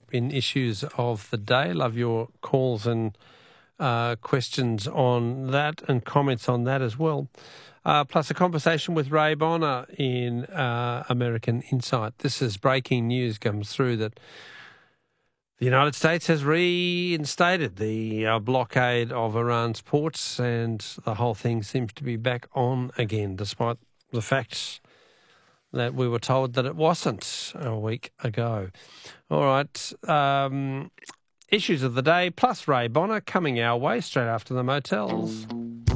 in issues of the day. Love your calls and questions on that and comments on that as well. Plus a conversation with Ray Bonner in American Insight. This is breaking news comes through that the United States has reinstated the blockade of Iran's ports, and the whole thing seems to be back on again, despite the facts that we were told that it wasn't a week ago. All right, issues of the day plus Ray Bonner coming our way straight after the motels.